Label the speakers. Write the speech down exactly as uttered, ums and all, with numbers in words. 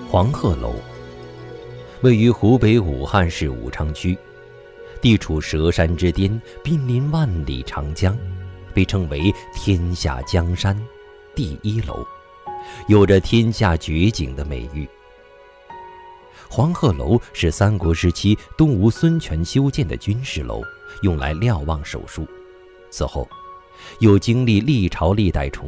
Speaker 1: 黄鹤楼位于湖北武汉市武昌区，地处佘山之巅，濒临万里长江，被称为天下江山第一楼，有着天下绝景的美誉。黄鹤楼是三国时期东吴孙权修建的军事楼，用来瞭望守戍。此后又经历历朝历代重